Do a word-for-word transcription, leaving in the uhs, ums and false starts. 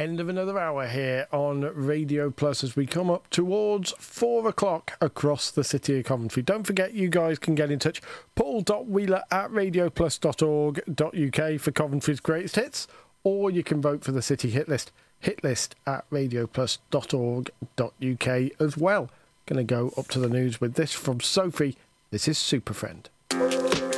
End of another hour here on Radio Plus as we come up towards four o'clock across the city of Coventry. Don't forget, you guys can get in touch. Paul dot wheeler at radio plus dot org dot U K for Coventry's greatest hits, or you can vote for the city hit list. Hit list at radio plus dot org dot U K as well. Going to go up to the news with this from Sophie. This is Super Friend.